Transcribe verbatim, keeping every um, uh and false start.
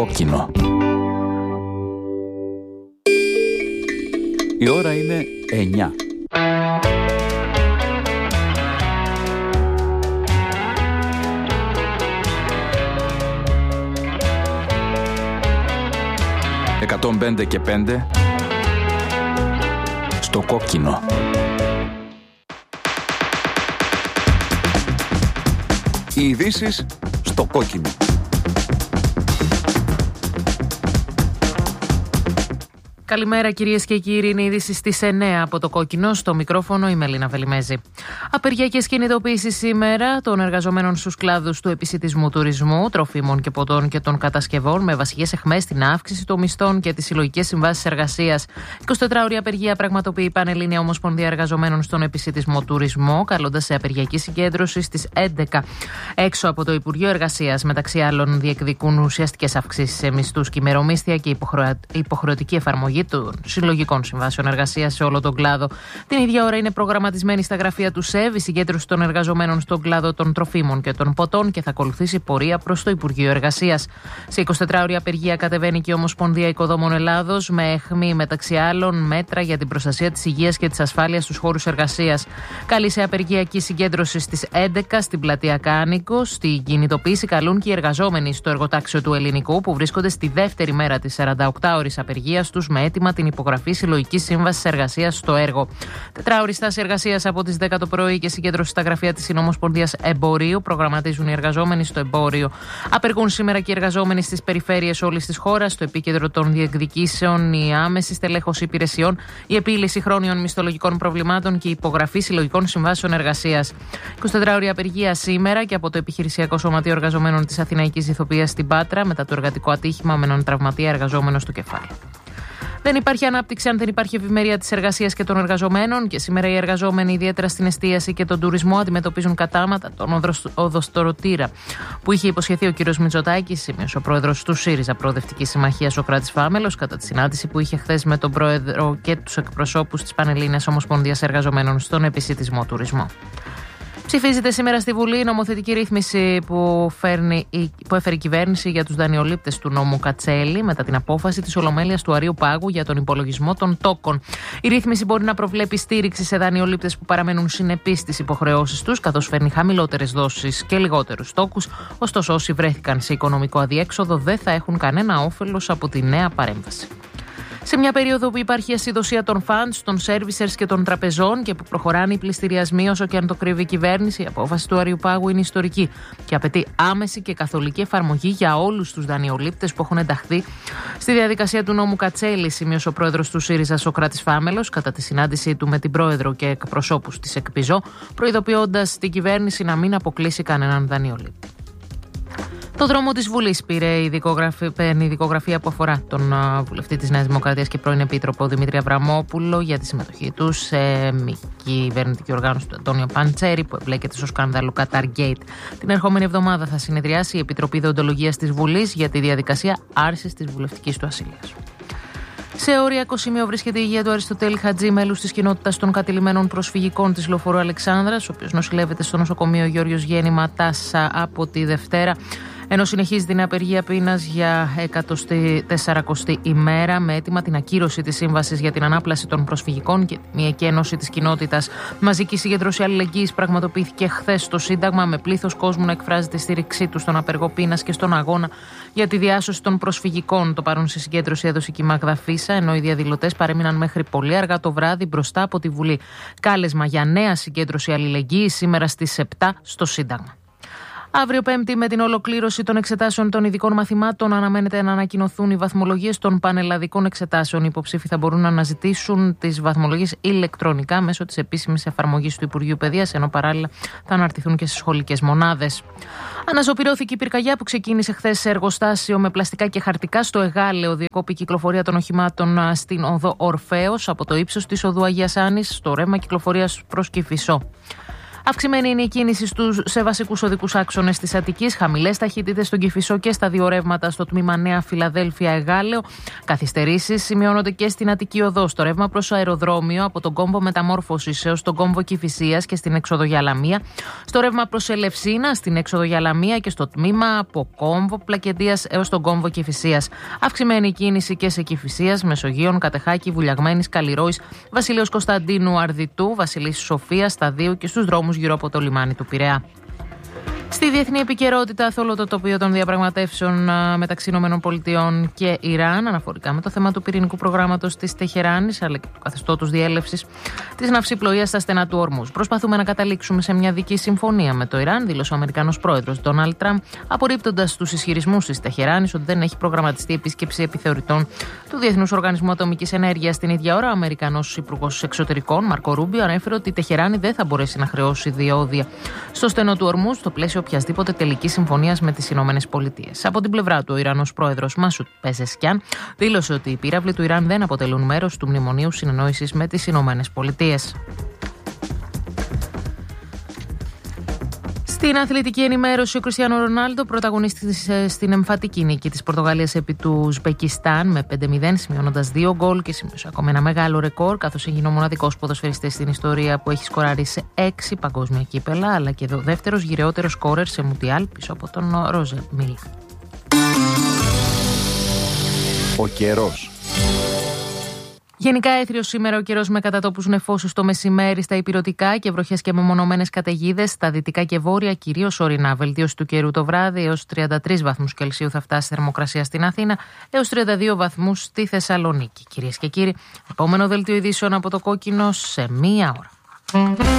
κόκκινο. Η ώρα είναι εννιά. εκατόν πέντε και πέντε στο κόκκινο. Οι ειδήσεις στο κόκκινο. Καλημέρα κυρίες και κύριοι, είναι είδηση στις εννιά από το κόκκινο, στο μικρόφωνο η Μελίνα Βελιμέζη. Απεργιακές κινητοποίησεις σήμερα των εργαζομένων στους κλάδους του επισιτισμού, τουρισμού, τροφίμων και ποτών και των κατασκευών, με βασικές αιχμές στην αύξηση των μισθών και τις συλλογικές συμβάσεις εργασίας. εικοσιτετράωρη απεργία πραγματοποιεί η Πανελλήνια Ομοσπονδία Εργαζομένων στον Επισιτισμό Τουρισμό, καλώντας σε απεργιακή συγκέντρωση στις έντεκα έξω από το Υπουργείο Εργασίας. Μεταξύ άλλων, διεκδικούν ουσιαστικές αυξήσεις σε μισθούς και ημερομίσθια και υποχρεωτική εφαρμογή των συλλογικών συμβάσεων εργασίας σε όλο τον κλάδο. Την ίδια ώρα είναι προγραμματισμένη στα γραφεία του ΣΕΒ η συγκέντρωση των εργαζομένων στον κλάδο των τροφίμων και των ποτών και θα ακολουθήσει πορεία προς το Υπουργείο Εργασίας. Σε εικοσιτετράωρη απεργία κατεβαίνει και η Ομοσπονδία Οικοδόμων Ελλάδος, με αιχμή μεταξύ άλλων μέτρα για την προστασία της υγείας και της ασφάλειας στους χώρους εργασίας. Καλεί σε απεργιακή συγκέντρωση στις έντεκα στην πλατεία Κάνικο. Στην κινητοποίηση καλούν και οι εργαζόμενοι στο εργοτάξιο του Ελληνικού, που βρίσκονται στη δεύτερη μέρα της σαρανταοκτάωρης απεργίας τους, με έτοιμα την υπογραφή συλλογικής σύμβασης εργασίας στο έργο. Τετράωρη στάση εργασίας από τις δέκα το πρωί και συγκέντρωση στα γραφεία της Συνομοσπονδίας Εμπορίου. Προγραμματίζουν οι εργαζόμενοι στο εμπόριο. Απεργούν σήμερα και οι εργαζόμενοι στις περιφέρειες όλης της χώρας. Στο επίκεντρο των διεκδικήσεων η άμεση στελέχωση υπηρεσιών, η επίλυση χρόνιων μισθολογικών προβλημάτων και η υπογραφή συλλογικών συμβάσεων εργασίας. εικοσιτετράωρη απεργία σήμερα και από το Επιχειρησιακό Σωματείο Εργαζομένων της Αθηναϊκής Ηθοποιίας στην Πάτρα, μετά το εργατικό ατύχημα με έναν τραυματία εργαζόμενο στο κεφάλι. Δεν υπάρχει ανάπτυξη αν δεν υπάρχει ευημερία της εργασίας και των εργαζομένων, και σήμερα οι εργαζόμενοι, ιδιαίτερα στην εστίαση και τον τουρισμό, αντιμετωπίζουν κατάματα τον οδοστρωτήρα που είχε υποσχεθεί ο κ. Μητσοτάκης, σημείωσε ο πρόεδρος του ΣΥΡΙΖΑ Προοδευτική Συμμαχία Σωκράτης Φάμελος, κατά τη συνάντηση που είχε χθες με τον πρόεδρο και τους εκπροσώπους της Πανελλήνιας Ομοσπονδίας Εργαζομένων στον Επισιτισμό Τουρισμό. Ψηφίζεται σήμερα στη Βουλή η νομοθετική ρύθμιση που, φέρνει, που έφερε η κυβέρνηση για τους δανειολήπτες του νόμου Κατσέλη, μετά την απόφαση της Ολομέλειας του Αρείου Πάγου για τον υπολογισμό των τόκων. Η ρύθμιση μπορεί να προβλέπει στήριξη σε δανειολήπτες που παραμένουν συνεπείς στις υποχρεώσεις τους, καθώς φέρνει χαμηλότερες δόσεις και λιγότερους τόκους. Ωστόσο, όσοι βρέθηκαν σε οικονομικό αδιέξοδο δεν θα έχουν κανένα όφελος από τη νέα παρέμβαση. Σε μια περίοδο που υπάρχει ασυδοσία των funds, των servicers και των τραπεζών και που προχωράνε οι πληστηριασμοί όσο και αν το κρύβει η κυβέρνηση, η απόφαση του Αρείου Πάγου είναι ιστορική και απαιτεί άμεση και καθολική εφαρμογή για όλους τους δανειολήπτες που έχουν ενταχθεί στη διαδικασία του νόμου Κατσέλη, σημείωσε ο πρόεδρος του ΣΥΡΙΖΑ Σωκράτης Φάμελος κατά τη συνάντησή του με την πρόεδρο και εκπροσώπους της ΕΚΠΙΖΟ, προειδοποιώντας την κυβέρνηση να μην αποκλείσει κανέναν δανειολήπτη. Το δρόμο της Βουλής πήρε η ειδικογραφία που αφορά τον βουλευτή της Νέας Δημοκρατίας και πρώην επίτροπο Δημήτρη Αβραμόπουλο για τη συμμετοχή του σε μη κυβερνητική οργάνωση του Αντώνιο Παντσέρη που εμπλέκεται στο σκάνδαλο Qatargate. Την ερχόμενη εβδομάδα θα συνεδριάσει η Επιτροπή Δεοντολογίας της Βουλής για τη διαδικασία άρσης της βουλευτικής του ασυλίας. Σε οριακό σημείο βρίσκεται η υγεία του Αριστοτέλη Χατζή, μέλους της κοινότητας των κατηλημμένων προσφυγικών της Λεωφορείου Αλεξάνδρας, ο οποίος νοσηλεύεται στο νοσοκομείο Γιώργος Γέννημα Τάσα από τη Δευτέρα, ενώ συνεχίζει την απεργία πείνας για εκατοστή τεσσαρακοστή ημέρα, με αίτημα την ακύρωση της σύμβασης για την ανάπλαση των προσφυγικών και μια εκένωση της κοινότητας. Μαζική συγκέντρωση αλληλεγγύης πραγματοποιήθηκε χθες στο Σύνταγμα, με πλήθος κόσμου να εκφράζει τη στήριξή του στον απεργό πείνας και στον αγώνα για τη διάσωση των προσφυγικών. Το παρόν στη συγκέντρωση έδωσε και η Μάγδα Φίσα, ενώ οι διαδηλωτές παρέμειναν μέχρι πολύ αργά το βράδυ μπροστά από τη Βουλή. Κάλεσμα για νέα συγκέντρωση αλληλεγγύης σήμερα στις επτά στο Σύνταγμα. Αύριο Πέμπτη, με την ολοκλήρωση των εξετάσεων των ειδικών μαθημάτων, αναμένεται να ανακοινωθούν οι βαθμολογίες των πανελλαδικών εξετάσεων. Οι υποψήφοι θα μπορούν να αναζητήσουν τις βαθμολογίες ηλεκτρονικά μέσω της επίσημης εφαρμογής του Υπουργείου Παιδείας, ενώ παράλληλα θα αναρτηθούν και στις σχολικές μονάδες. Αναζωπυρώθηκε η πυρκαγιά που ξεκίνησε χθες σε εργοστάσιο με πλαστικά και χαρτικά στο Εγάλεο. Διεκόπη η κυκλοφορία των οχημάτων στην οδό Ορφέως από το ύψος της οδού Αγίας Άννης στο ρέμα κυκλοφορίας προς Κηφισό. Αυξημένη είναι η κίνηση στους, σε βασικούς οδικούς άξονες της Αττικής, χαμηλές ταχύτητες στον Κηφισό και στα δύο ρεύματα στο τμήμα Νέα Φιλαδέλφια Εγάλεο. Καθυστερήσεις σημειώνονται και στην Αττική Οδό, στο ρεύμα προς αεροδρόμιο από τον κόμβο Μεταμόρφωσης έως τον κόμβο Κηφισίας και στην έξοδο για Λαμία, στο ρεύμα προς Ελευσίνα, στην έξοδο για Λαμία και στο τμήμα από κόμβο Πλακεντίας έως τον κόμβο Κηφισίας. Αυξημένη κίνηση και σε Κηφισίας, Μεσογείων, Κατεχάκη, Βουλιαγμένης, Καλλιρόης, Βασιλείος Κωνσταντίνου Αρδιτού, Βασιλής Σοφίας, Σταδίου και στους δρόμους γύρω από το λιμάνι του Πειραιά. Στη διεθνή επικαιρότητα, θόλο το τοπίο των διαπραγματεύσεων μεταξύ ΗΠΑ και Ιράν αναφορικά με το θέμα του πυρηνικού προγράμματος της Τεχεράνης αλλά και του καθεστώτος διέλευσης της ναυσιπλοείας στα στενά του Ορμούζ. Προσπαθούμε να καταλήξουμε σε μια δική συμφωνία με το Ιράν, δήλωσε ο Αμερικανός πρόεδρος Ντόναλντ Τραμπ, απορρίπτοντας τους ισχυρισμούς της Τεχεράνης ότι δεν έχει προγραμματιστεί επίσκεψη επιθεωρητών του Διεθνούς Οργανισμού Ατομικής Ενέργειας. Την ίδια ώρα, ο Αμερικανός Υπουργός Εξωτερικών Μάρκο Ρούμπιο ανέφερε ότι η Τεχεράνη δεν θα μπορέσει να χρεώσει διόδια στο στενό του Ορμούζ στο πλαίσιο οποιασδήποτε τελική συμφωνία με τις Ηνωμένες Πολιτείες. Από την πλευρά του, ο Ιρανός πρόεδρος Μασούτ Πεζεσκιάν δήλωσε ότι οι πύραυλοι του Ιράν δεν αποτελούν μέρος του μνημονίου συνεννόησης με τις Ηνωμένες Πολιτείες. Στην αθλητική ενημέρωση, ο Κριστιάνο Ρονάλντο πρωταγωνίστησε στην εμφατική νίκη της Πορτογαλίας επί του Ουσμπεκιστάν με πέντε μηδέν, σημειώνοντας δύο γκολ και σημείωσε ακόμα ένα μεγάλο ρεκόρ, καθώς έγινε ο μοναδικός ποδοσφαιριστής στην ιστορία που έχει σκοράρει σε έξι παγκόσμια κύπελα, αλλά και ο δεύτερος γυρεότερος σκόρερ σε Μουντιάλ πίσω από τον Ρόζερ Μίλα. Ο καιρός. Γενικά έθριος σήμερα ο καιρός με κατατόπους νεφώσους το μεσημέρι στα ηπειρωτικά και βροχές και μεμονωμένες καταιγίδες στα δυτικά και βόρεια, κυρίως ορεινά. Βελτίωση του καιρού το βράδυ, έως τριάντα τρεις βαθμούς Κελσίου θα φτάσει η θερμοκρασία στην Αθήνα, έως τριάντα δύο βαθμούς στη Θεσσαλονίκη. Κυρίες και κύριοι, επόμενο δελτίο ειδήσεων από το Κόκκινο σε μία ώρα.